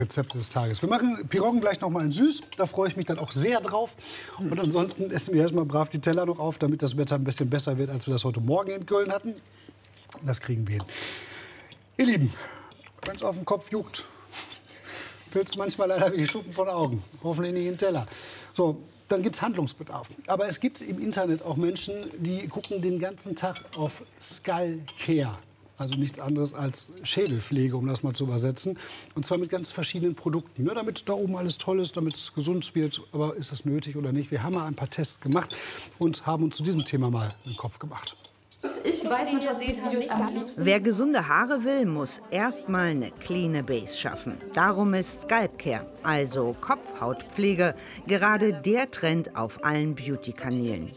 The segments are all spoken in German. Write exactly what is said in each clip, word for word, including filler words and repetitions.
Rezept des Tages. Wir machen Piroggen gleich noch mal in süß. Da freue ich mich dann auch sehr drauf. Und ansonsten essen wir erstmal brav die Teller noch auf, damit das Wetter ein bisschen besser wird, als wir das heute Morgen in Köln hatten. Das kriegen wir hin. Ihr Lieben, wenn es auf den Kopf juckt, fällt es manchmal leider wie die Schuppen von Augen. Hoffentlich nicht in den Teller. So, dann gibt es Handlungsbedarf. Aber es gibt im Internet auch Menschen, die gucken den ganzen Tag auf Skull Care. Also nichts anderes als Schädelpflege, um das mal zu übersetzen. Und zwar mit ganz verschiedenen Produkten. Ne, damit da oben alles toll ist, damit es gesund wird. Aber ist das nötig oder nicht? Wir haben mal ein paar Tests gemacht und haben uns zu diesem Thema mal den Kopf gemacht. Ich weiß nicht, was diese Videos am liebsten. Wer gesunde Haare will, muss erst mal eine cleane Base schaffen. Darum ist Scalp Care, also Kopfhautpflege, gerade der Trend auf allen Beauty-Kanälen.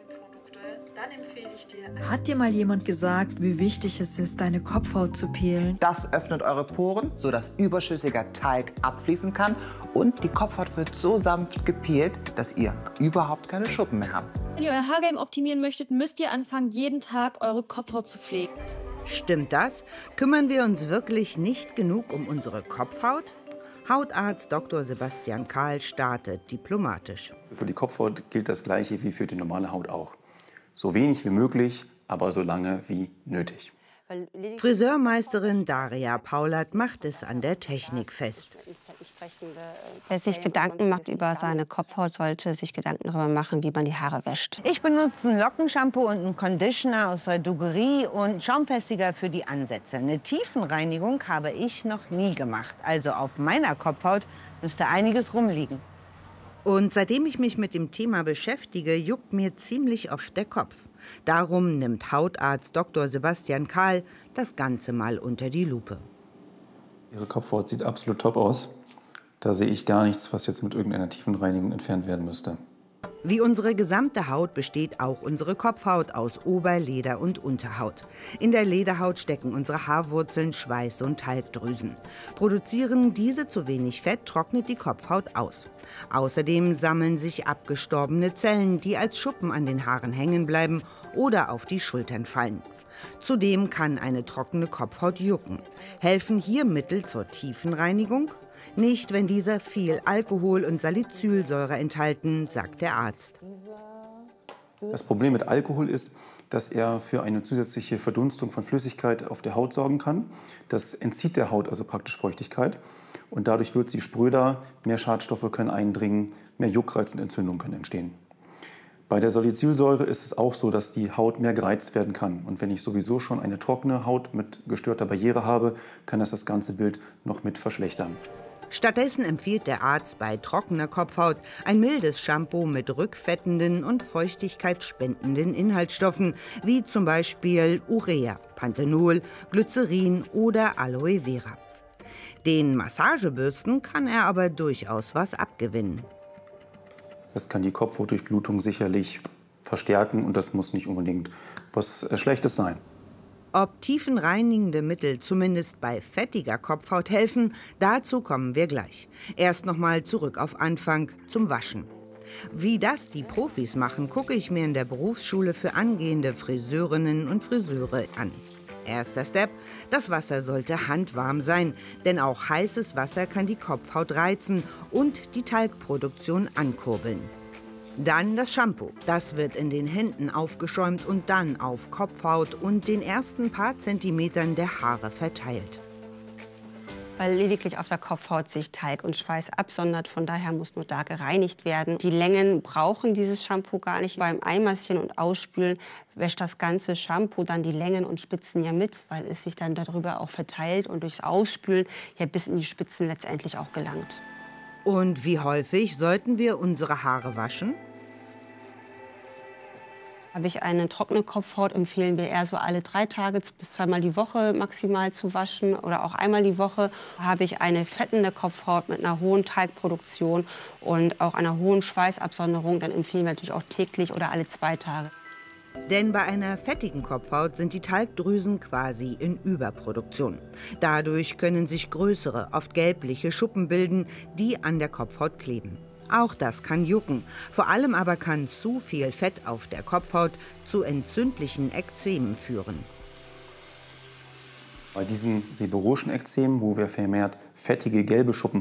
Hat dir mal jemand gesagt, wie wichtig es ist, deine Kopfhaut zu peelen? Das öffnet eure Poren, sodass überschüssiger Talg abfließen kann. Und die Kopfhaut wird so sanft gepeelt, dass ihr überhaupt keine Schuppen mehr habt. Wenn ihr euer Haargame optimieren möchtet, müsst ihr anfangen, jeden Tag eure Kopfhaut zu pflegen. Stimmt das? Kümmern wir uns wirklich nicht genug um unsere Kopfhaut? Hautarzt Doktor Sebastian Kahl startet diplomatisch. Für die Kopfhaut gilt das Gleiche wie für die normale Haut auch. So wenig wie möglich, aber so lange wie nötig. Friseurmeisterin Daria Paulat macht es an der Technik fest. Wer sich Gedanken macht über seine Kopfhaut, sollte sich Gedanken darüber machen, wie man die Haare wäscht. Ich benutze ein Lockenshampoo und einen Conditioner aus der Drogerie und Schaumfestiger für die Ansätze. Eine Tiefenreinigung habe ich noch nie gemacht. Also auf meiner Kopfhaut müsste einiges rumliegen. Und seitdem ich mich mit dem Thema beschäftige, juckt mir ziemlich oft der Kopf. Darum nimmt Hautarzt Doktor Sebastian Kahl das Ganze mal unter die Lupe. Ihre Kopfhaut sieht absolut top aus. Da sehe ich gar nichts, was jetzt mit irgendeiner Tiefenreinigung entfernt werden müsste. Wie unsere gesamte Haut besteht auch unsere Kopfhaut aus Ober-, Leder- und Unterhaut. In der Lederhaut stecken unsere Haarwurzeln, Schweiß- und Talgdrüsen. Produzieren diese zu wenig Fett, trocknet die Kopfhaut aus. Außerdem sammeln sich abgestorbene Zellen, die als Schuppen an den Haaren hängen bleiben oder auf die Schultern fallen. Zudem kann eine trockene Kopfhaut jucken. Helfen hier Mittel zur Tiefenreinigung? Nicht, wenn diese viel Alkohol und Salicylsäure enthalten, sagt der Arzt. Das Problem mit Alkohol ist, dass er für eine zusätzliche Verdunstung von Flüssigkeit auf der Haut sorgen kann. Das entzieht der Haut also praktisch Feuchtigkeit. Und dadurch wird sie spröder, mehr Schadstoffe können eindringen, mehr Juckreiz und Entzündungen können entstehen. Bei der Salicylsäure ist es auch so, dass die Haut mehr gereizt werden kann. Und wenn ich sowieso schon eine trockene Haut mit gestörter Barriere habe, kann das das ganze Bild noch mit verschlechtern. Stattdessen empfiehlt der Arzt bei trockener Kopfhaut ein mildes Shampoo mit rückfettenden und feuchtigkeitsspendenden Inhaltsstoffen, wie zum Beispiel Urea, Panthenol, Glycerin oder Aloe Vera. Den Massagebürsten kann er aber durchaus was abgewinnen. Das kann die Kopfhautdurchblutung sicherlich verstärken und das muss nicht unbedingt was Schlechtes sein. Ob tiefenreinigende Mittel zumindest bei fettiger Kopfhaut helfen, dazu kommen wir gleich. Erst noch mal zurück auf Anfang zum Waschen. Wie das die Profis machen, gucke ich mir in der Berufsschule für angehende Friseurinnen und Friseure an. Erster Step: Das Wasser sollte handwarm sein, denn auch heißes Wasser kann die Kopfhaut reizen und die Talgproduktion ankurbeln. Dann das Shampoo. Das wird in den Händen aufgeschäumt und dann auf Kopfhaut und den ersten paar Zentimetern der Haare verteilt. Weil lediglich auf der Kopfhaut sich Talg und Schweiß absondert. Von daher muss nur da gereinigt werden. Die Längen brauchen dieses Shampoo gar nicht. Beim Einmassieren und Ausspülen wäscht das ganze Shampoo dann die Längen und Spitzen ja mit, weil es sich dann darüber auch verteilt und durchs Ausspülen ja bis in die Spitzen letztendlich auch gelangt. Und wie häufig sollten wir unsere Haare waschen? Habe ich eine trockene Kopfhaut, empfehlen wir eher so alle drei Tage bis zweimal die Woche maximal zu waschen oder auch einmal die Woche. Habe ich eine fettende Kopfhaut mit einer hohen Talgproduktion und auch einer hohen Schweißabsonderung, dann empfehlen wir natürlich auch täglich oder alle zwei Tage. Denn bei einer fettigen Kopfhaut sind die Talgdrüsen quasi in Überproduktion. Dadurch können sich größere, oft gelbliche Schuppen bilden, die an der Kopfhaut kleben. Auch das kann jucken. Vor allem aber kann zu viel Fett auf der Kopfhaut zu entzündlichen Ekzemen führen. Bei diesen seborrhoischen Ekzemen, wo wir vermehrt fettige gelbe Schuppen